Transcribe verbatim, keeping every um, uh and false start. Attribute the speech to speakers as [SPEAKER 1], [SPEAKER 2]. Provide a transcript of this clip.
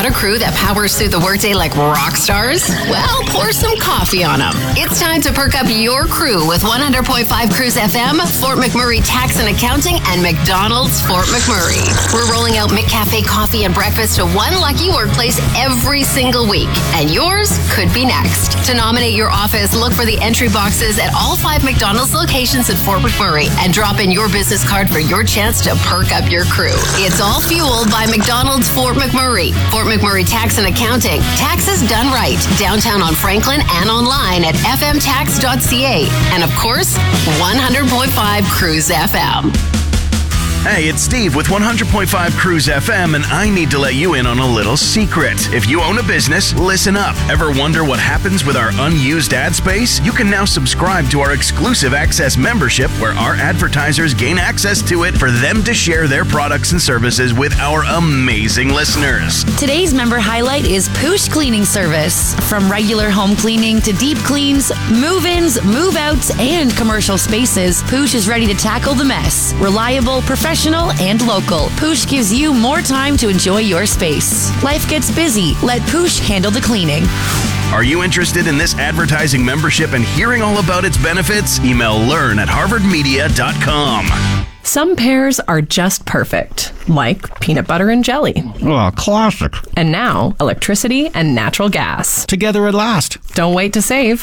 [SPEAKER 1] Got a crew that powers through the workday like rock stars? Well, pour some coffee on them. It's time to perk up your crew with one hundred point five Cruise F M, Fort McMurray Tax and Accounting, and McDonald's Fort McMurray. We're rolling out McCafe coffee and breakfast to one lucky workplace every single week, and yours could be next. To nominate your office, look for the entry boxes at all five McDonald's locations in Fort McMurray and drop in your business card for your chance to perk up your crew. It's all fueled by McDonald's Fort McMurray. Fort McMurray Tax and Accounting. Taxes done right. Downtown on Franklin and online at f m tax dot c a. And of course, one hundred point five Cruise F M.
[SPEAKER 2] Hey, it's Steve with one hundred point five Cruise F M, and I need to let you in on a little secret. If you own a business, listen up. Ever wonder what happens with our unused ad space? You can now subscribe to our exclusive Access membership, where our advertisers gain access to it for them to share their products and services with our amazing listeners.
[SPEAKER 3] Today's member highlight is Poosh Cleaning Service. From regular home cleaning to deep cleans, move-ins, move-outs, and commercial spaces, Poosh is ready to tackle the mess. Reliable, professional, and local. Poosh gives you more time to enjoy your space. Life gets busy. Let Poosh handle the cleaning.
[SPEAKER 2] Are you interested in this advertising membership and hearing all about its benefits? Email learn at harvard media dot com.
[SPEAKER 4] Some pairs are just perfect, like peanut butter and jelly.
[SPEAKER 5] Oh, classic.
[SPEAKER 4] And now, electricity and natural gas.
[SPEAKER 5] Together at last.
[SPEAKER 4] Don't wait to save.